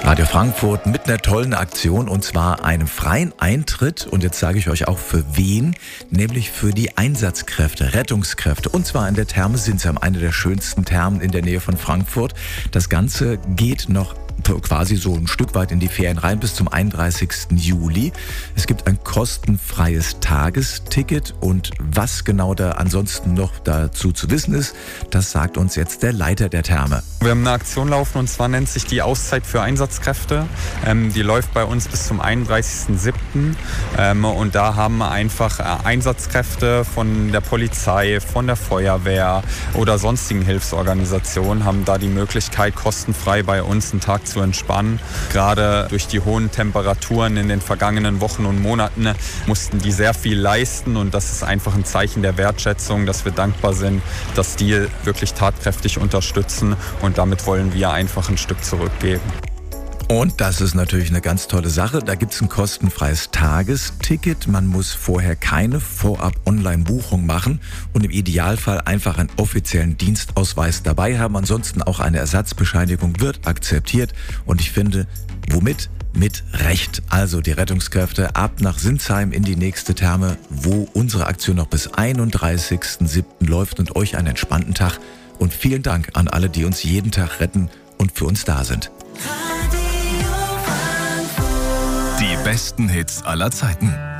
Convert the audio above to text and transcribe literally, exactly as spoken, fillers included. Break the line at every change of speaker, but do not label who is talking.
Radio Frankfurt mit einer tollen Aktion und zwar einem freien Eintritt und jetzt sage ich euch auch für wen, nämlich für die Einsatzkräfte, Rettungskräfte und zwar in der Therme Sinsheim, eine der schönsten Thermen in der Nähe von Frankfurt. Das Ganze geht noch quasi so ein Stück weit in die Ferien rein bis zum einunddreißigsten Juli. Es gibt ein kostenfreies Tagesticket und was genau da ansonsten noch dazu zu wissen ist, das sagt uns jetzt der Leiter der Therme.
Wir haben eine Aktion laufen und zwar nennt sich die Auszeit für Einsatzkräfte. Ähm, die läuft bei uns bis zum einunddreißigsten siebten Ähm, und da haben wir einfach äh, Einsatzkräfte von der Polizei, von der Feuerwehr oder sonstigen Hilfsorganisationen haben da die Möglichkeit, kostenfrei bei uns einen Tag zu entspannen. Gerade durch die hohen Temperaturen in den vergangenen Wochen und Monaten mussten die sehr viel leisten und das ist einfach ein Zeichen der Wertschätzung, dass wir dankbar sind, dass die wirklich tatkräftig unterstützen und damit wollen wir einfach ein Stück zurückgeben.
Und das ist natürlich eine ganz tolle Sache. Da gibt es ein kostenfreies Tagesticket. Man muss vorher keine Vorab-Online-Buchung machen und im Idealfall einfach einen offiziellen Dienstausweis dabei haben. Ansonsten auch eine Ersatzbescheinigung wird akzeptiert. Und ich finde, womit? Mit Recht. Also die Rettungskräfte ab nach Sinsheim in die nächste Therme, wo unsere Aktion noch bis einunddreißigsten siebten läuft und euch einen entspannten Tag. Und vielen Dank an alle, die uns jeden Tag retten und für uns da sind.
Die besten Hits aller Zeiten.